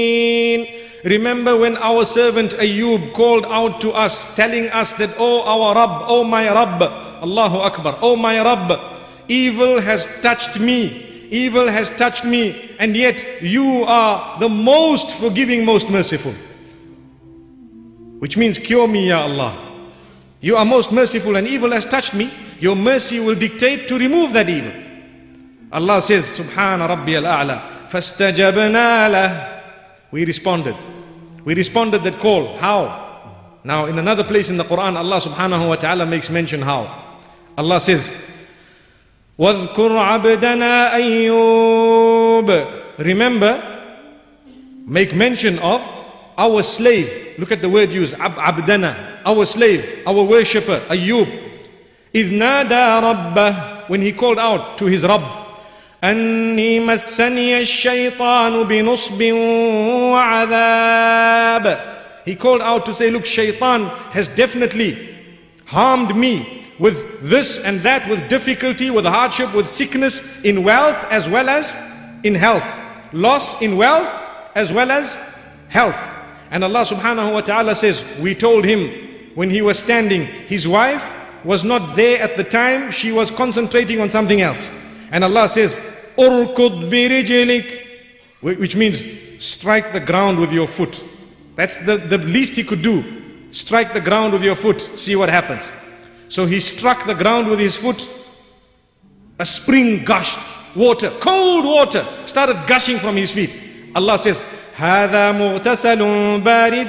Remember when our servant Ayub called out to us, telling us that, oh our Rabb, oh my Rabb, Allahu Akbar, oh my Rabb, evil has touched me, evil has touched me, and yet you are the most forgiving, most merciful. Which means, cure me, Ya Allah. You are most merciful and evil has touched me. Your mercy will dictate to remove that evil. Allah says, Subhana Rabbi al-A'la, فَاسْتَجَبْنَا لَهُ. We responded. We responded that call. How? Now in another place in the Quran, Allah subhanahu wa ta'ala makes mention how. Allah says, وَاذْكُرْ عَبْدَنَا أَيُّوبَ. Remember, make mention of our slave. Look at the word used, abdana, our slave, our worshipper, Ayyub. إِذْ نَادَى رَبَّهُ. When he called out to his Rabb, أني مسني الشيطان بنصب وعذاب. He called out to say, look, shaitan has definitely harmed me with this and that, with difficulty, with hardship, with sickness, in wealth as well as in health. Loss in wealth as well as health. And Allah subhanahu wa ta'ala says, we told him when he was standing, his wife was not there at the time, she was concentrating on something else. And Allah says, Urkud birijlik, which means strike the ground with your foot. That's the least he could do. Strike the ground with your foot, see what happens. So he struck the ground with his foot. A spring gushed, water, cold water, started gushing from his feet. Allah says, هَذَا مُغْتَسَلٌ بَارِدٌ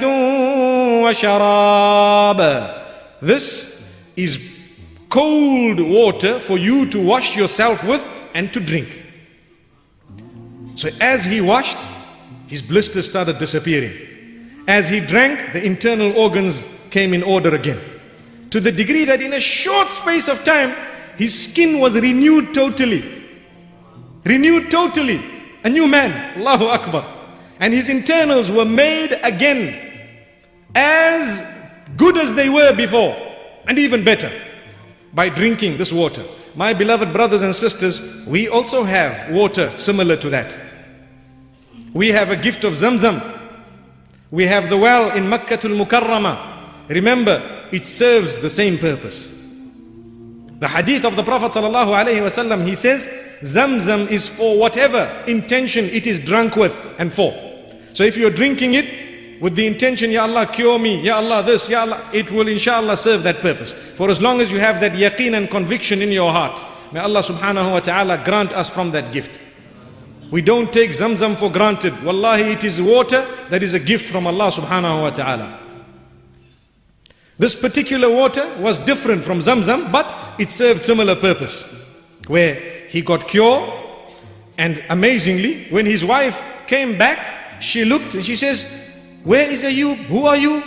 وَشَرَابٌ. This is cold water for you to wash yourself with and to drink. So as he washed, his blisters started disappearing. As he drank, the internal organs came in order again. To the degree that in a short space of time, his skin was renewed totally. Renewed totally. A new man. Allahu Akbar. And his internals were made again as good as they were before, and even better, by drinking this water. My beloved brothers and sisters, we also have water similar to that. We have a gift of Zamzam. We have the well in Makkatul Mukarramah. Remember, it serves the same purpose. The hadith of the Prophet ﷺ, he says, Zamzam is for whatever intention it is drunk with and for. So if you're drinking it with the intention, Ya Allah, cure me, Ya Allah, this, Ya Allah, it will inshallah serve that purpose. For as long as you have that yaqeen and conviction in your heart, may Allah subhanahu wa ta'ala grant us from that gift. We don't take Zamzam for granted. Wallahi, it is water that is a gift from Allah subhanahu wa ta'ala. This particular water was different from Zamzam, but it served similar purpose. Where he got cure, and amazingly, when his wife came back, she looked and she says, where is Ayub? Who are you?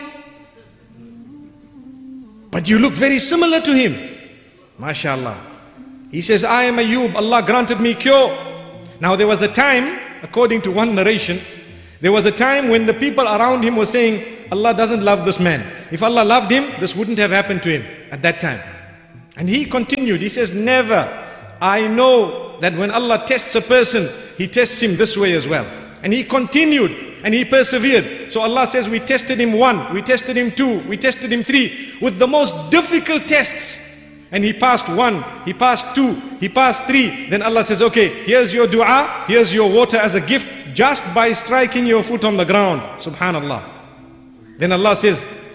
But you look very similar to him. MashaAllah. He says, I am Ayub. Allah granted me cure. Now there was a time, according to one narration, there was a time when the people around him were saying, Allah doesn't love this man. If Allah loved him, this wouldn't have happened to him at that time. And he continued, he says, never. I know that when Allah tests a person, He tests him this way as well. And he continued and he persevered. So Allah says, we tested him 1, we tested him 2, we tested him 3 with the most difficult tests. And he passed 1, he passed 2, he passed 3. Then Allah says, okay, here's your dua, here's your water as a gift, just by striking your foot on the ground. Subhanallah. Then Allah says,